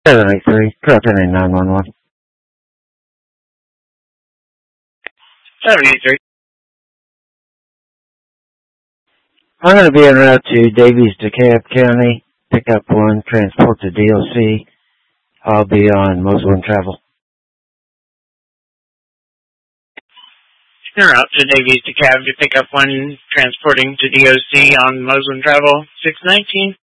783, Curtin 911. 783. I'm going to be en route to Davies, DeKalb County. Pick up one, transport to DOC. I'll be on Moslem travel. En route to Davies, DeKalb to pick up one, transporting to DOC on Moslem travel 619.